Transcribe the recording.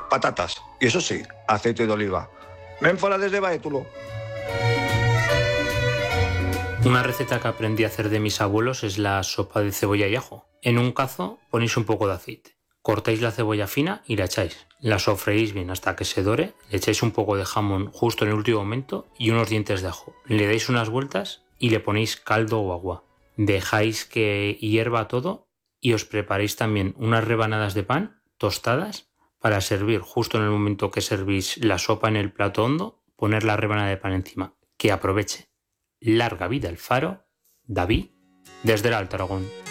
patatas y eso sí, aceite de oliva. Ménfola desde Baétulo. Una receta que aprendí a hacer de mis abuelos es la sopa de cebolla y ajo. En un cazo ponéis un poco de aceite. Cortáis la cebolla fina y la echáis. La sofreís bien hasta que se dore. Le echáis un poco de jamón justo en el último momento y unos dientes de ajo. Le dais unas vueltas y le ponéis caldo o agua. Dejáis que hierva todo y os preparéis también unas rebanadas de pan tostadas para servir justo en el momento que servís la sopa en el plato hondo, poner la rebanada de pan encima. Que aproveche. Larga vida el faro. David, desde el Alto Aragón.